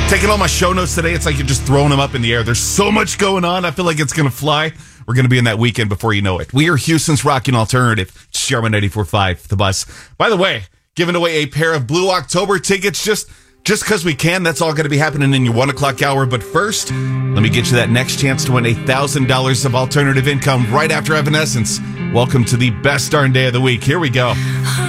Taking all my show notes today, it's like you're just throwing them up in the air. There's so much going on. I feel like it's going to fly. We're going to be in that weekend before you know it. We are Houston's Rockin' Alternative. It's CRM 94.5, The Bus. By the way, giving away a pair of Blue October tickets just because we can. That's all going to be happening in your 1 o'clock hour. But first, let me get you that next chance to win $1,000 of alternative income right after Evanescence. Welcome to the best darn day of the week. Here we go.